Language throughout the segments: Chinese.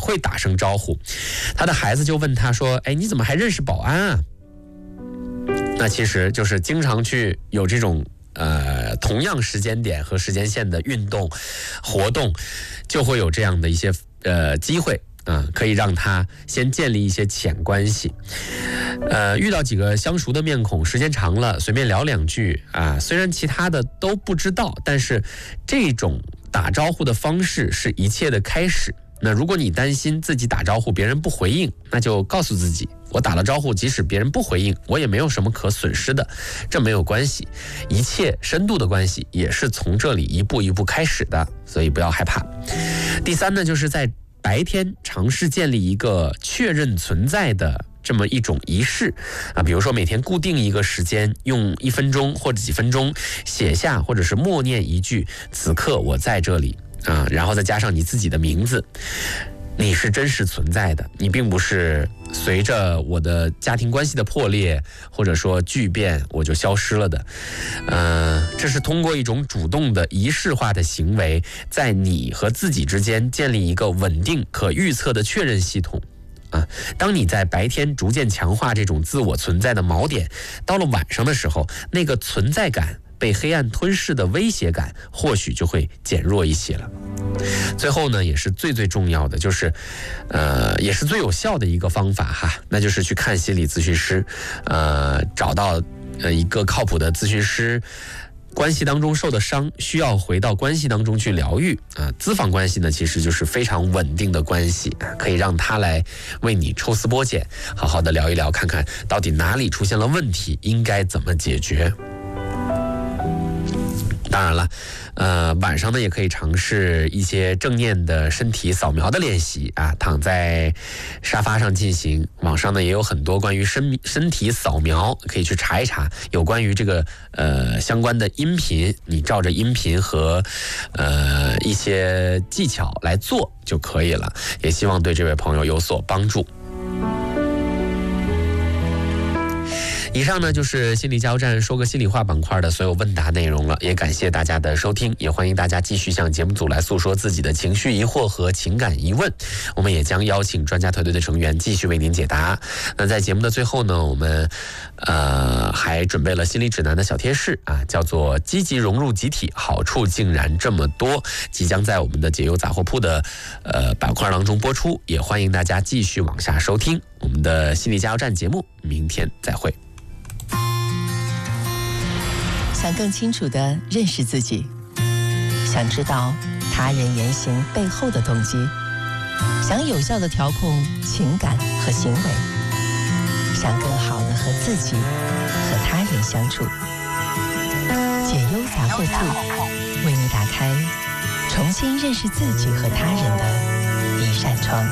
会打声招呼。他的孩子就问他说：“哎，你怎么还认识保安啊？”那其实就是经常去有这种同样时间点和时间线的运动活动，就会有这样的一些机会可以让他先建立一些浅关系。遇到几个相熟的面孔，时间长了随便聊两句虽然其他的都不知道，但是这种打招呼的方式是一切的开始。那如果你担心自己打招呼别人不回应，那就告诉自己，我打了招呼，即使别人不回应，我也没有什么可损失的，这没有关系，一切深度的关系也是从这里一步一步开始的，所以不要害怕。第三呢，就是在白天尝试建立一个确认存在的这么一种仪式比如说每天固定一个时间，用1分钟或者几分钟写下或者是默念一句此刻我在这里然后再加上你自己的名字，你是真实存在的，你并不是随着我的家庭关系的破裂或者说巨变我就消失了的。这是通过一种主动的仪式化的行为，在你和自己之间建立一个稳定可预测的确认系统。当你在白天逐渐强化这种自我存在的锚点，到了晚上的时候，那个存在感被黑暗吞噬的威胁感或许就会减弱一些了。最后呢，也是最重要的，就是也是最有效的一个方法那就是去看心理咨询师，找到一个靠谱的咨询师。关系当中受的伤需要回到关系当中去疗愈咨访关系呢，其实就是非常稳定的关系可以让他来为你抽丝剥茧，好好的聊一聊，看看到底哪里出现了问题，应该怎么解决。当然了晚上呢也可以尝试一些正念的身体扫描的练习躺在沙发上进行。网上呢也有很多关于身体扫描，可以去查一查有关于这个相关的音频，你照着音频和一些技巧来做就可以了，也希望对这位朋友有所帮助。以上呢就是心理加油站说个心里话板块的所有问答内容了，也感谢大家的收听，也欢迎大家继续向节目组来诉说自己的情绪疑惑和情感疑问，我们也将邀请专家团队的成员继续为您解答。那在节目的最后呢，我们还准备了心理指南的小贴士叫做积极融入集体，好处竟然这么多，即将在我们的解忧杂货铺的板块当中播出，也欢迎大家继续往下收听我们的心理加油站节目，明天再会。 想更清楚地认识自己，想知道他人言行背后的动机，想有效地调控情感和行为，想更好地和自己和他人相处。解忧杂货铺为你打开重新认识自己和他人的一扇窗。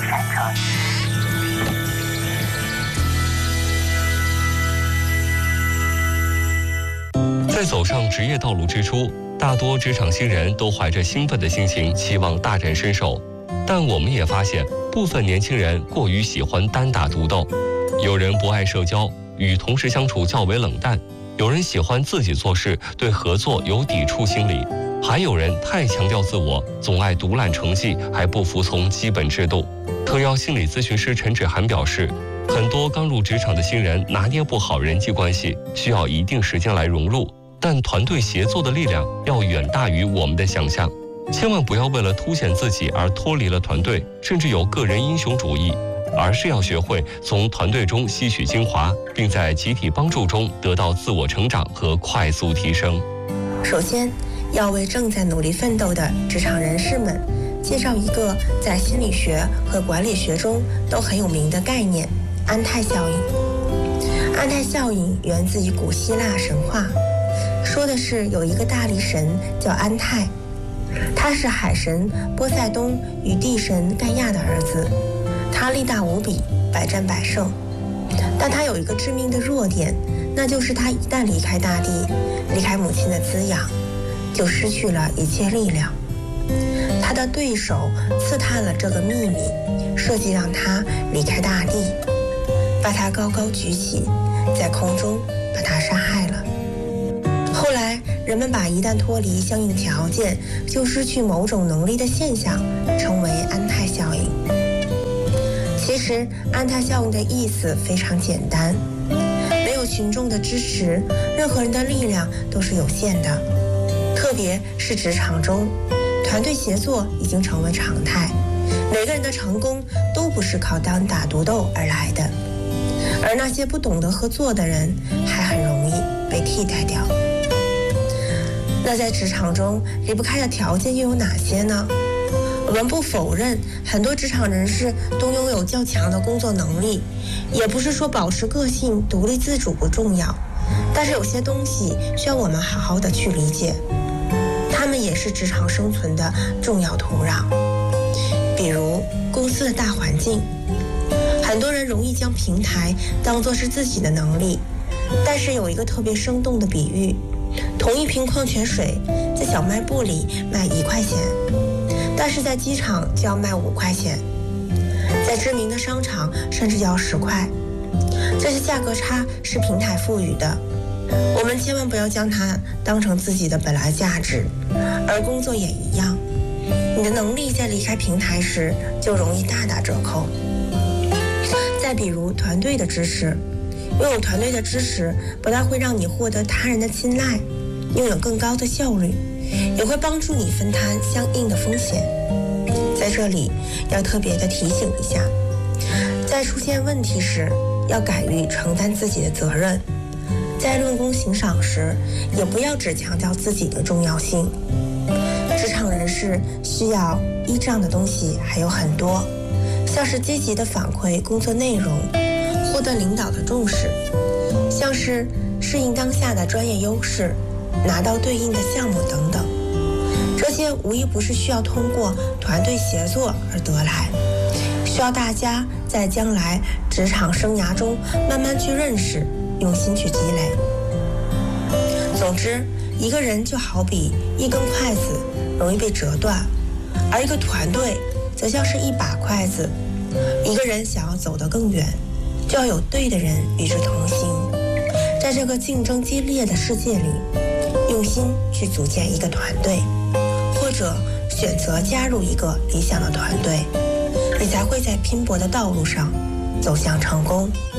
在走上职业道路之初，大多职场新人都怀着兴奋的心情，期望大展身手。但我们也发现，部分年轻人过于喜欢单打独斗，有人不爱社交，与同事相处较为冷淡；有人喜欢自己做事，对合作有抵触心理；还有人太强调自我，总爱独揽成绩，还不服从基本制度。特邀心理咨询师陈志涵表示，很多刚入职场的新人拿捏不好人际关系，需要一定时间来融入。但团队协作的力量要远大于我们的想象，千万不要为了凸显自己而脱离了团队，甚至有个人英雄主义，而是要学会从团队中吸取精华，并在集体帮助中得到自我成长和快速提升。 首先，要为正在努力奋斗的职场人士们介绍一个在心理学和管理学中都很有名的概念——安泰效应。安泰效应源自于古希腊神话，说的是有一个大力神叫安泰，他是海神波塞冬与地神盖亚的儿子，他力大无比，百战百胜。但他有一个致命的弱点，那就是他一旦离开大地，离开母亲的滋养，就失去了一切力量。他的对手刺探了这个秘密，设计让他离开大地，把他高高举起，在空中把他杀害了。后来人们把一旦脱离相应条件就失去某种能力的现象称为安泰效应。 实安泰效应的意思非常简单，没有群众的支持，任何人的力量都是有限的。特别是职场中，团队协作已经成为常态，每个人的成功都不是靠单打独斗而来的，而那些不懂得合作的人还很容易被替代掉。那在职场中离不开的条件又有哪些呢？我们不否认很多职场人士都拥有较强的工作能力，也不是说保持个性独立自主不重要，但是有些东西需要我们好好的去理解，它们也是职场生存的重要土壤。比如公司的大环境，很多人容易将平台当作是自己的能力，但是有一个特别生动的比喻，同一瓶矿泉水在小卖部里卖1块钱，但是在机场就要卖5块钱，在知名的商场甚至要10块。这些价格差是平台赋予的，我们千万不要将它当成自己的本来价值，而工作也一样，你的能力在离开平台时就容易大打折扣。再比如团队的支持，拥有团队的支持不但会让你获得他人的青睐，拥有更高的效率，也会帮助你分摊相应的风险。在这里要特别的提醒一下，在出现问题时要敢于承担自己的责任，在论功行赏时也不要只强调自己的重要性。职场人士需要依仗的东西还有很多，像是积极的反馈工作内容，获得领导的重视，像是适应当下的专业优势，拿到对应的项目等等。这些无一不是需要通过团队协作而得来，需要大家在将来职场生涯中慢慢去认识，用心去积累。总之，一个人就好比一根筷子容易被折断，而一个团队则像是一把筷子，一个人想要走得更远，就要有对的人与之同行。在这个竞争激烈的世界里，用心去组建一个团队，或者选择加入一个理想的团队，你才会在拼搏的道路上走向成功。